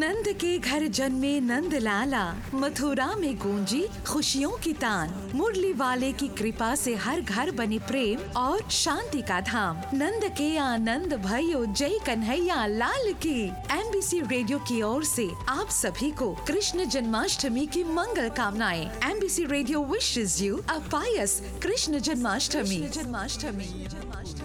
नंद के घर जन्मे नंद लाला, मथुरा में गूंजी खुशियों की तान। मुरली वाले की कृपा से हर घर बने प्रेम और शांति का धाम। नंद के आनंद भयो, जय कन्हैया लाल की। MBC रेडियो की ओर से आप सभी को कृष्ण जन्माष्टमी की मंगल कामनाएं। MBC radio wishes you a Payas Krishna Janmashtami.